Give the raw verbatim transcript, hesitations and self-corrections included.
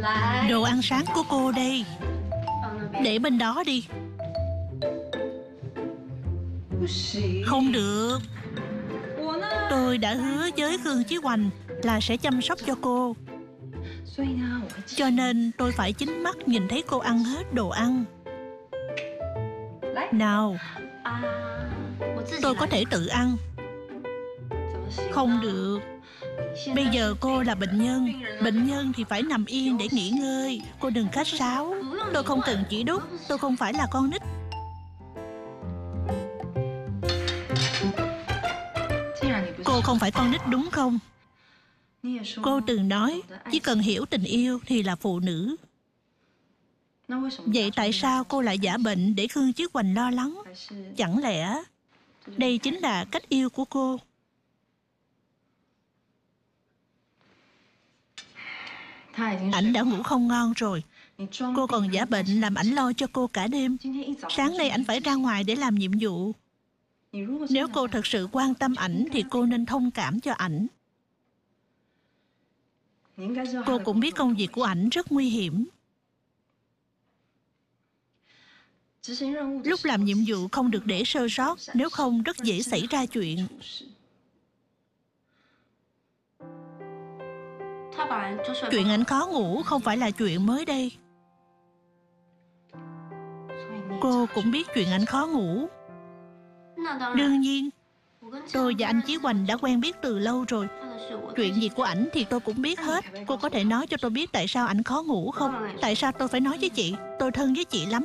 Đồ ăn sáng của cô đây. Để bên đó đi. Không được. Tôi đã hứa với Khương Chí Hoành là sẽ chăm sóc cho cô, cho nên tôi phải chính mắt nhìn thấy cô ăn hết đồ ăn. Nào, tôi có thể tự ăn. Không được. Bây giờ cô là bệnh nhân. Bệnh nhân thì phải nằm yên để nghỉ ngơi. Cô đừng khách sáo. Tôi không cần chỉ đút. Tôi không phải là con nít. Cô không phải con nít đúng không? Cô từng nói chỉ cần hiểu tình yêu thì là phụ nữ. Vậy tại sao cô lại giả bệnh để Khương Chí Hoành lo lắng? Chẳng lẽ đây chính là cách yêu của cô? Ảnh đã ngủ không ngon rồi. Cô còn giả bệnh làm ảnh lo cho cô cả đêm. Sáng nay ảnh phải ra ngoài để làm nhiệm vụ. Nếu cô thật sự quan tâm ảnh thì cô nên thông cảm cho ảnh. Cô cũng biết công việc của ảnh rất nguy hiểm. Lúc làm nhiệm vụ không được để sơ sót, nếu không rất dễ xảy ra chuyện. Chuyện ảnh khó ngủ không phải là chuyện mới đây. Cô cũng biết chuyện ảnh khó ngủ. Đương nhiên, tôi và anh Chí Hoành đã quen biết từ lâu rồi. Chuyện gì của ảnh thì tôi cũng biết hết. Cô có thể nói cho tôi biết tại sao ảnh khó ngủ không? Tại sao tôi phải nói với chị? Tôi thân với chị lắm.